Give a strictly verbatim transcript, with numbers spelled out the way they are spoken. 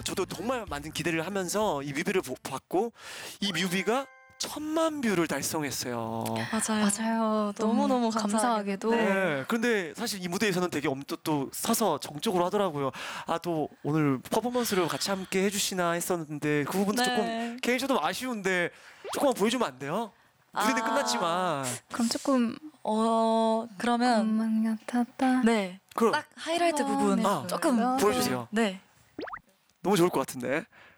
저도 정말 많은 기대를 하면서 이 뮤비를 보- 봤고 이 뮤비가 천만 뷰를 달성했어요. 맞아요. 맞아요. 너무너무 감사하게도. 네. 그런데 사실 이 무대에서는 되게 엄청 또 서서 정적으로 하더라고요. 아, 또 오늘 퍼포먼스를 같이 함께 해주시나 했었는데 그 부분도 네. 조금 개인적으로 아쉬운데 조금만 보여주면 안 돼요? 무대는 아. 끝났지만. 그럼 조금 어 그러면 음악 같았다. 네. 그럼 딱 하이라이트 부분 아, 조금 보여주세요. 네. 너무 좋을 것 같은데.